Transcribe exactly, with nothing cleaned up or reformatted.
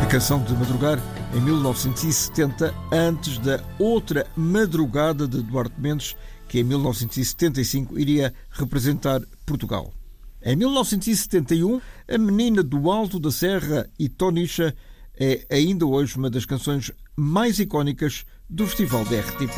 Canção de Madrugar, em mil novecentos e setenta, antes da outra madrugada de Duarte Mendes, que em mil novecentos e setenta e cinco iria representar Portugal. Em mil novecentos e setenta e um, A Menina do Alto da Serra e Tonicha é ainda hoje uma das canções mais icónicas do Festival da R T P.